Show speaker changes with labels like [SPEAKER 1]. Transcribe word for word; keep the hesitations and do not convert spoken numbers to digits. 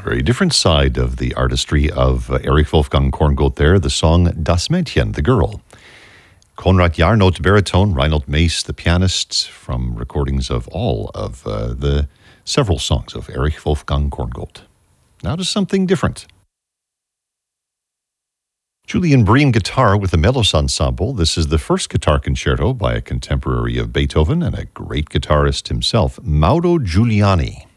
[SPEAKER 1] very different side of the artistry of uh, Erich Wolfgang Korngold there, the song Das Mädchen, the girl. Konrad Jarnot, baritone, Reinhold Mace, the pianist, from recordings of all of uh, the several songs of Erich Wolfgang Korngold. Now to something different. Julian Bream guitar with the Melos Ensemble. This is the first guitar concerto by a contemporary of Beethoven and a great guitarist himself, Mauro Giuliani.